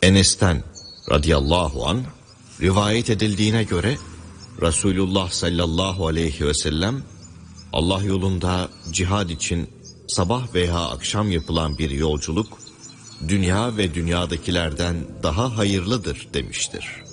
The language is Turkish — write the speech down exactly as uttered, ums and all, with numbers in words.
Enes'ten radıyallahu anh rivayet edildiğine göre Resulullah sallallahu aleyhi ve sellem Allah yolunda cihad için sabah veya akşam yapılan bir yolculuk dünya ve dünyadakilerden daha hayırlıdır demiştir.